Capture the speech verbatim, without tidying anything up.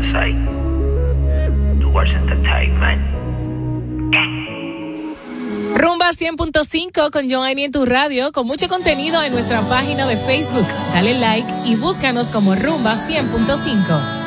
Side. Towards Entertainment. Rumba cien punto cinco con Joanny en tu radio, con mucho contenido en nuestra página de Facebook. Dale like y búscanos como Rumba cien punto cinco.